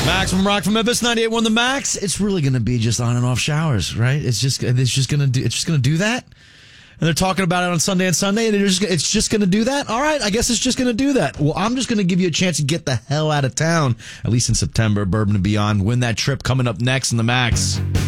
Max from Rock from Memphis, 98.1 The Max. It's really going to be just on and off showers, right? It's just going to do that. And they're talking about it on Sunday and Sunday, and it's just going to do that? All right, I guess it's just going to do that. Well, I'm just going to give you a chance to get the hell out of town, at least in September. Bourbon and Beyond. Win that trip coming up next in The Max.